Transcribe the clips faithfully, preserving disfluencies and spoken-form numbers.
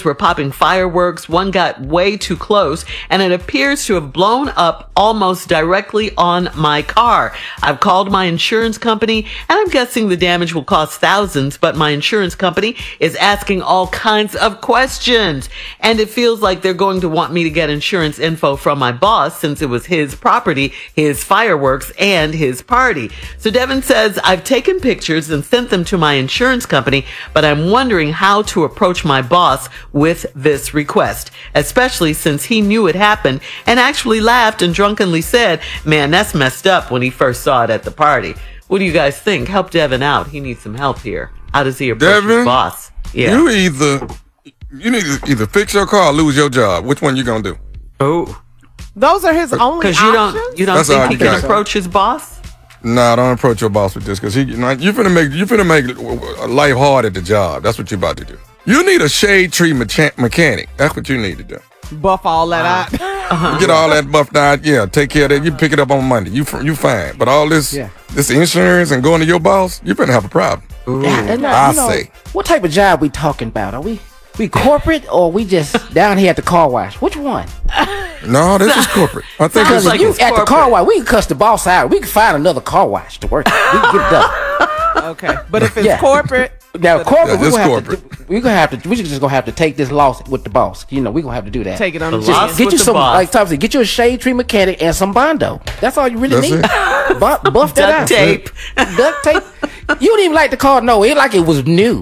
were popping fireworks. One got way too close, and it appears to have blown up almost directly on my car. I've called my insurance company, and I'm guessing the damage will cost thousands, but my insurance company is asking all kinds of questions. And it feels like they're going to want me to get insurance info from my boss since it was his property, his fireworks, and his party. So Devin says, I've taken pictures and sent them to my insurance company, but I'm wondering how to approach my boss with this request, especially since he knew it happened and actually laughed and drunkenly said, man, that's messed up, when he first saw it at the party. What do you guys think? Help Devin out. He needs some help here. How does he approach Devin, his boss? Yeah. You either you need to either fix your car or lose your job. Which one you gonna do? Oh, Those are his only because you options? don't you don't That's all think he you can got. approach his boss? Nah, don't approach your boss with this, because he, you know, you finna make you finna make life hard at the job. That's what you about to do. You need a shade tree mecha- mechanic. That's what you need to do. Buff all that out. You get all that buffed out. Yeah, take care of that. You pick it up on Monday. You f- you fine. But all this Yeah. this insurance and going to your boss, you better have a problem. Yeah, and, uh, I you know, say. what type of job we talking about? Are we we corporate or we just down here at the car wash? Which one? No, this is corporate. I think Sounds this Because is like if you it's at the car corporate. wash, we can cuss the boss out. We can find another car wash to work at. We can get it done. Okay. But if it's Yeah. corporate, Now, corporate, Yeah, we this gonna have corporate. to. We gonna have to. We just gonna have to take this loss with the boss. You know, we gonna have to do that. take it on the The chin. loss? Get with you the some, boss. like Tom said, get you a shade tree mechanic and some Bondo. That's all you really That's need. it. Bu- buff that Duct out. tape. Duct tape. You don't even like the car. No, it like it was new.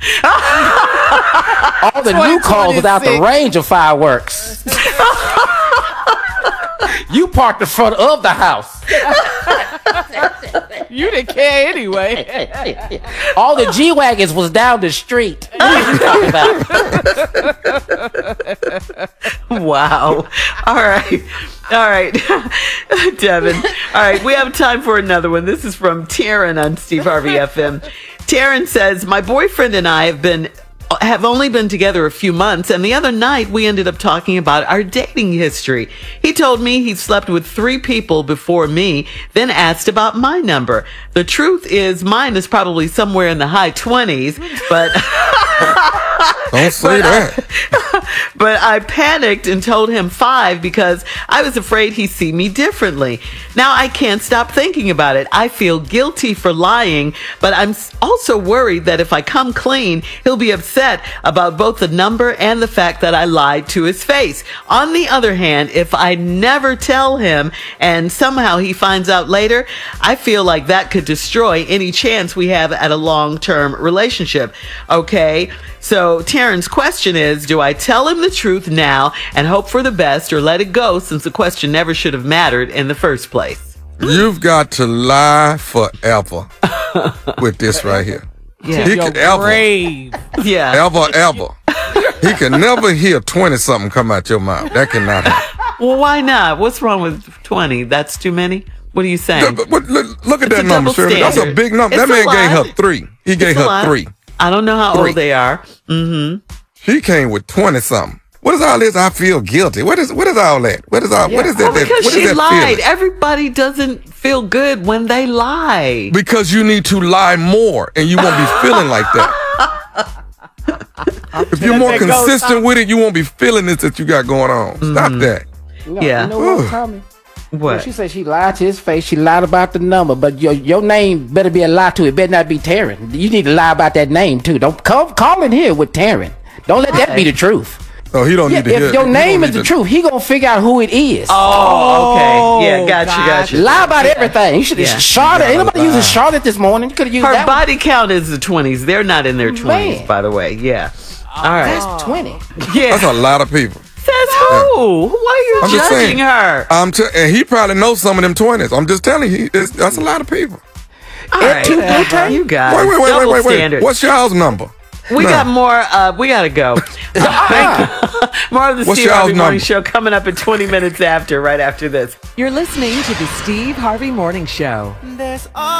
All the new cars without the twenty twenty-six. range of fireworks. You parked in front of the house. You didn't care anyway. All the G wagons was down the street. What you talking about? Wow. All right. All right. Devin. All right. We have time for another one. This is from Taryn on Steve Harvey F M. Taryn says, my boyfriend and I have been have only been together a few months, and the other night we ended up talking about our dating history. He told me he slept with three people before me, then asked about my number. The truth is mine is probably somewhere in the high twenties, but Don't say that. but I panicked and told him five because I was afraid he'd see me differently. Now I can't stop thinking about it. I feel guilty for lying, but I'm s- also worried that if I come clean, he'll be upset about both the number and the fact that I lied to his face. On the other hand, if I never tell him and somehow he finds out later, I feel like that could destroy any chance we have at a long-term relationship. Okay, so Taryn's question is, do I tell him the truth now and hope for the best, or let it go since the question never should have mattered in the first place? You've got to lie forever with this right here. Yeah. He Your could ever, grave. Yeah. ever, ever. He can never hear twenty something come out your mouth. That cannot happen. Well, why not? What's wrong with twenty? That's too many? What are you saying? But, but look, look at It's that a number, double Shirley. That's a standard. big number. It's That man a gave lot. her three. He gave It's a her lot. three. I don't know how Three. old they are. Mm-hmm. She came with twenty something. What is all this? I feel guilty. What is what is all that? What is all? What is that? Well, that because what is she that lied. feeling? Everybody doesn't feel good when they lie. Because you need to lie more, and you won't be feeling like that. If you're more Let that go, consistent Tom. with it, you won't be feeling this that you got going on. Stop that. You know, Yeah. You know what, Tommy? What? She said she lied to his face. She lied about the number, but your your name better be a lie to it. Better not be Taryn. You need to lie about that name too. Don't call call in here with Taryn. Don't let that be the truth. No, he don't Yeah, need to hear. if your he name don't is the need to- truth, he gonna figure out who it is. Oh, okay. Yeah, got you, got gotcha. you. Lie about everything. You should Yeah. Charlotte. Ain't nobody lie. using Charlotte this morning. You could have used Her that. one. body count is the twenties. They're not in their twenties, Man. by the way. Yeah. All right. That's twenty. Yeah. That's a lot of people. Says who? Why are you I'm just judging saying. her? I'm t- and he probably knows some of them twenties. I'm just telling you, it's, that's a lot of people. All At right. two blue tape? You guys. Wait, wait, wait, double wait, wait, wait. standard. What's y'all's number? We Nah. got more. Uh, we gotta go. Thank you. More of the What's Steve y'all's Harvey Morning number? Show coming up in twenty minutes after. Right after this. You're listening to the Steve Harvey Morning Show.